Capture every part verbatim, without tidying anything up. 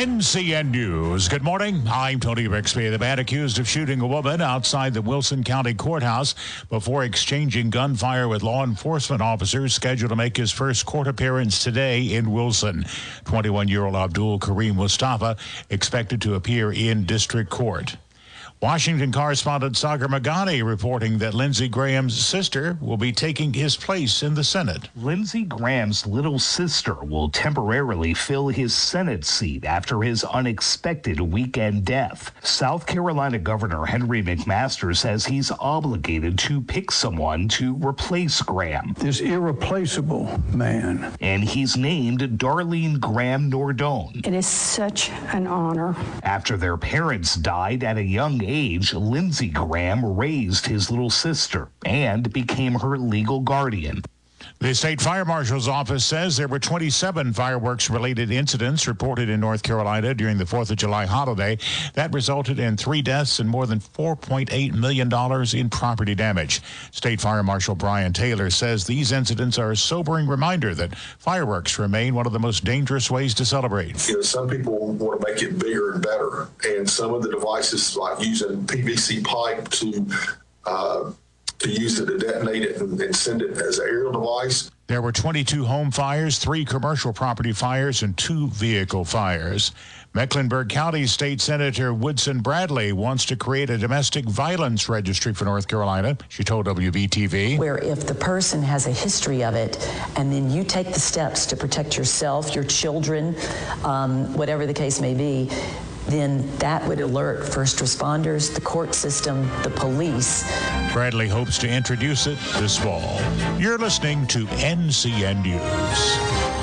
N C N News. Good morning. I'm Tony Bixby. The man accused of shooting a woman outside the Wilson County Courthouse before exchanging gunfire with law enforcement officers scheduled to make his first court appearance today in Wilson. twenty-one-year-old Abdul Kareem Mustafa expected to appear in district court. Washington correspondent Sagar Meghani reporting that Lindsey Graham's sister will be taking his place in the Senate. Lindsey Graham's little sister will temporarily fill his Senate seat after his unexpected weekend death. South Carolina Governor Henry McMaster says he's obligated to pick someone to replace Graham. This irreplaceable man. And he's named Darlene Graham Nordone. It is such an honor. After their parents died at a young age, age, Lindsey Graham raised his little sister and became her legal guardian. The state fire marshal's office says there were twenty-seven fireworks-related incidents reported in North Carolina during the fourth of July holiday. That resulted in three deaths and more than four point eight million dollars in property damage. State Fire Marshal Brian Taylor says these incidents are a sobering reminder that fireworks remain one of the most dangerous ways to celebrate. You know, some people want to make it bigger and better, and some of the devices, like using P V C pipe to uh, to use it to detonate it and, and send it as an aerial device. There were twenty-two home fires, three commercial property fires, and two vehicle fires. Mecklenburg County State Senator Woodson Bradley wants to create a domestic violence registry for North Carolina. She told W B T V. Where if the person has a history of it, and then you take the steps to protect yourself, your children, um, whatever the case may be, then that would alert first responders, the court system, the police. Bradley hopes to introduce it this fall. You're listening to N C N News.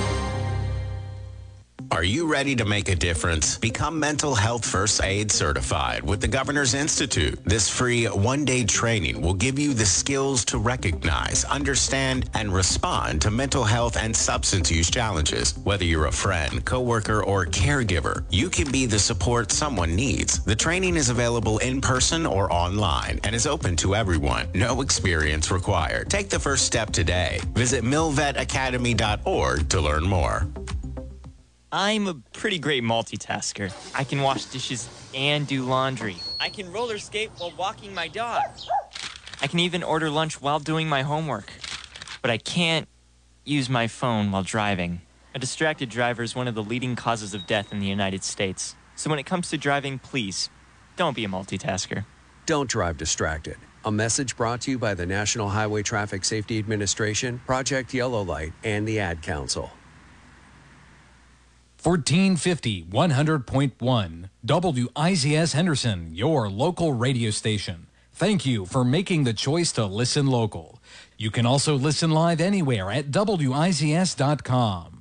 Are you ready to make a difference? Become Mental Health First Aid Certified with the Governor's Institute. This free one-day training will give you the skills to recognize, understand, and respond to mental health and substance use challenges. Whether you're a friend, coworker, or caregiver, you can be the support someone needs. The training is available in person or online and is open to everyone. No experience required. Take the first step today. Visit milvet academy dot org to learn more. I'm a pretty great multitasker. I can wash dishes and do laundry. I can roller skate while walking my dog. I can even order lunch while doing my homework. But I can't use my phone while driving. A distracted driver is one of the leading causes of death in the United States. So when it comes to driving, please, don't be a multitasker. Don't drive distracted. A message brought to you by the National Highway Traffic Safety Administration, Project Yellow Light, and the Ad Council. fourteen fifty, one hundred point one, W I Z S Henderson, your local radio station. Thank you for making the choice to listen local. You can also listen live anywhere at W I Z S dot com.